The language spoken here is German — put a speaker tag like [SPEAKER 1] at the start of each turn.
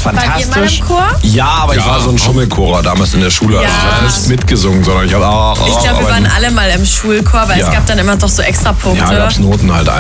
[SPEAKER 1] fantastisch.
[SPEAKER 2] Wart ihr mal im Chor?
[SPEAKER 3] Ja, aber ich war so ein Schummelchorer damals in der Schule. Also ich habe nicht mitgesungen, sondern ich habe
[SPEAKER 2] Ich glaube, wir waren alle mal im Schulchor, weil es gab dann immer doch so extra Punkte.
[SPEAKER 3] Ja, gab's Noten halt